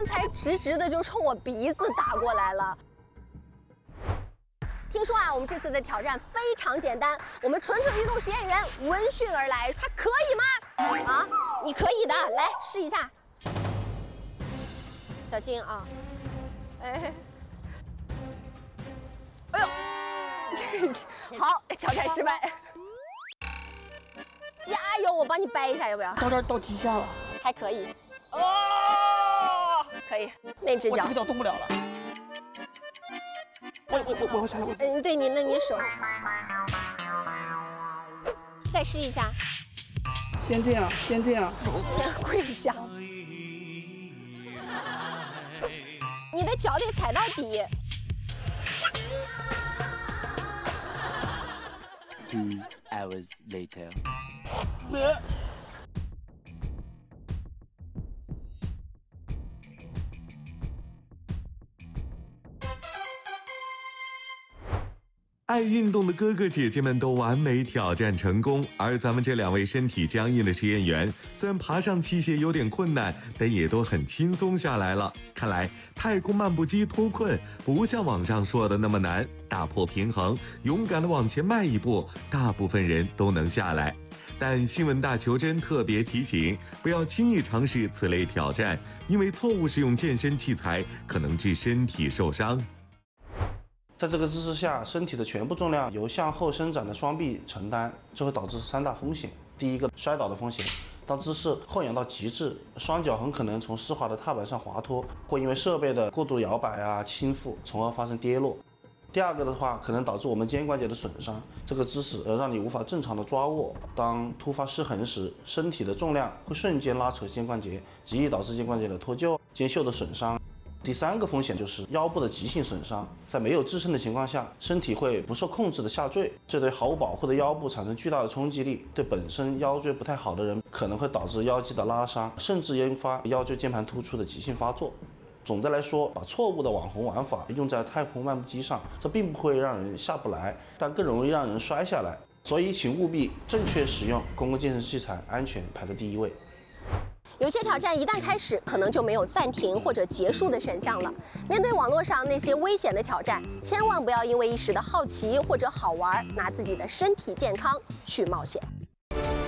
才直直的就冲我鼻子打过来了。听说啊，我们这次的挑战非常简单，我们蠢蠢欲动实验员闻讯而来，他可以吗？啊，你可以的，来试一下，小心啊！哎，哎呦，好，挑战失败。加油，我帮你掰一下，要不要？ 到这儿到极限了， 还可以。哦，可以，那只脚。 我这个脚动不了了。我下来， 嗯，对，你手。再试一下。 先这样，先这样。 先跪下。你的脚得踩到底。 2 hours later. 爱运动的哥哥姐姐们都完美挑战成功，而咱们这2位身体僵硬的实验员，虽然爬上器械有点困难，但也都很轻松下来了。看来太空漫步机脱困不像网上说的那么难，打破平衡，勇敢地往前迈一步，大部分人都能下来。但新闻大求真特别提醒，不要轻易尝试此类挑战，因为错误使用健身器材可能致身体受伤。 在这个姿势下，身体的全部重量由向后伸展的双臂承担，这会导致3大风险。第一个，摔倒的风险。当姿势后仰到极致，双脚很可能从湿滑的踏板上滑脱，会因为设备的过度摇摆倾覆，从而发生跌落。第二个的话，可能导致我们肩关节的损伤。这个姿势让你无法正常的抓握，当突发失衡时，身体的重量会瞬间拉扯肩关节，极易导致肩关节的脱臼、肩袖的损伤。第3个风险就是腰部的急性损伤，在没有支撑的情况下，身体会不受控制的下坠，这对毫无保护的腰部产生巨大的冲击力，对本身腰椎不太好的人可能会导致腰肌的拉伤，甚至引发腰椎间盘突出的急性发作。总的来说，把错误的网红玩法用在太空漫步机上，这并不会让人下不来，但更容易让人摔下来。所以请务必正确使用公共健身器材，安全排在第一位。 有些挑战一旦开始，可能就没有暂停或者结束的选项了。面对网络上那些危险的挑战，千万不要因为一时的好奇或者好玩，拿自己的身体健康去冒险。